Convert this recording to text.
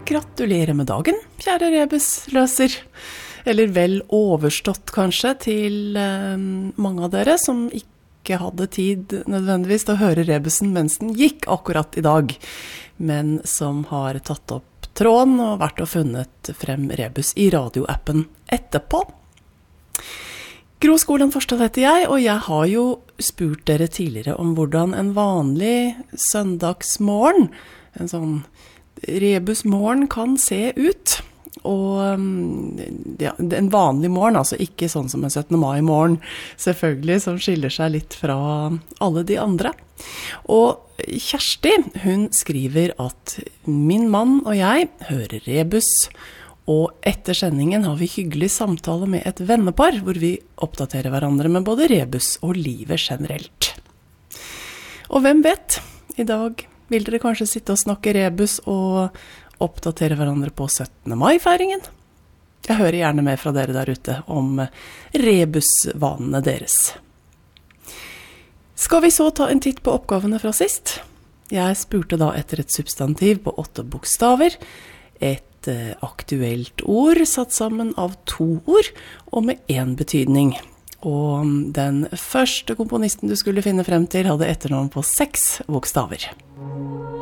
Gratulerer med dagen, kjære rebusløser. Eller vel overstått kanskje til mange av dere som ikke hadde tid nødvendigvis til å høre rebusen mens den gikk akkurat i dag, men som har tatt opp tråden og vært og funnet frem rebus i radioappen etterpå. Gro Skoland Forstad heter jeg, og jeg har jo spurt dere tidligere om hvordan en vanlig søndagsmorgen, en sånn rebusmorgen kan se ut. Og ja, en vanlig morgen, altså ikke sånn som en 17. mai-morgen, selvfølgelig, som skiller seg litt fra alle de andre. Og Kjersti, hun skriver at min mann og jeg hører rebus, og etter sendingen har vi hyggelig samtale med et vennepar, hvor vi oppdaterer hverandre med både rebus og livet generelt. Og hvem vet, i dag vil dere kanskje sitte og snakke rebus og oppdatere hverandre på 17. mai-feiringen? Jeg hører gjerne mer fra dere der ute om rebusvanene deres. Skal vi så ta en titt på oppgavene fra sist? Jeg spurte da etter et substantiv på 8 bokstaver, et aktuelt ord satt sammen av 2 ord og med 1 betydning. Og den første komponisten du skulle finne frem til hadde etternavn på 6 bokstaver.